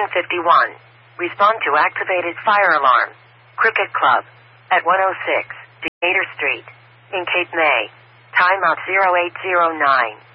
751. Respond to activated fire alarm. Cricket Club. At 106 Decatur Street. In Cape May. Timeout 0809.